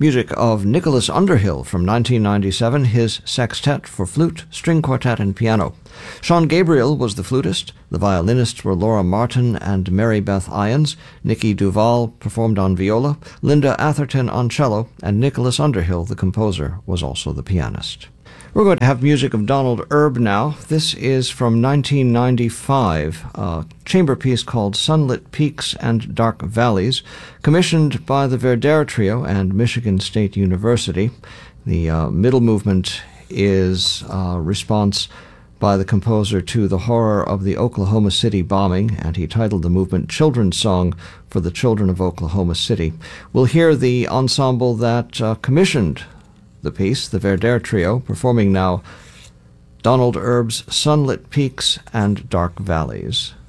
Music of Nicholas Underhill from 1997, his sextet for flute, string quartet, and piano. Sean Gabriel was the flutist. The violinists were Laura Martin and Mary Beth Irons. Nikki Duval performed on viola, Linda Atherton on cello, and Nicholas Underhill, the composer, was also the pianist. We're going to have music of Donald Erb now. This is from 1995, a chamber piece called Sunlit Peaks and Dark Valleys, commissioned by the Verdere Trio and Michigan State University. The middle movement is a response by the composer to the horror of the Oklahoma City bombing, and he titled the movement Children's Song for the Children of Oklahoma City. We'll hear the ensemble that commissioned the piece, the Verdere Trio, performing now Donald Erb's Sunlit Peaks and Dark Valleys.